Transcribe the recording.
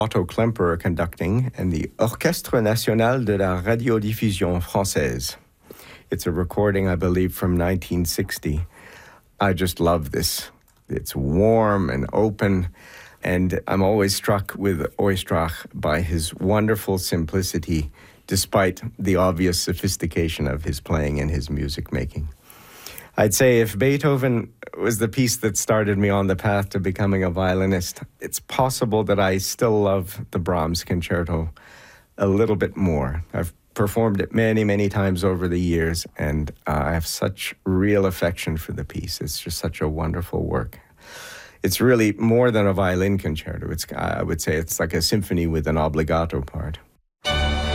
Otto Klemperer conducting, and the Orchestre National de la Radiodiffusion Française. It's a recording, I believe, from 1960. I just love this. It's warm and open, and I'm always struck with Oistrakh by his wonderful simplicity, despite the obvious sophistication of his playing and his music making. I'd say if Beethoven was the piece that started me on the path to becoming a violinist, it's possible that I still love the Brahms Concerto a little bit more. I've performed it many, many times over the years, and I have such real affection for the piece. It's just such a wonderful work. It's really more than a violin concerto. I would say it's like a symphony with an obbligato part.